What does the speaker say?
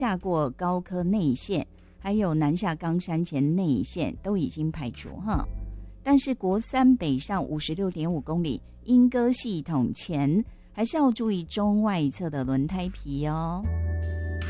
下过高科内线，还有南下冈山前内线都已经排除哈。但是国三北上56.5公里莺歌系统前，还是要注意中外侧的轮胎皮哦。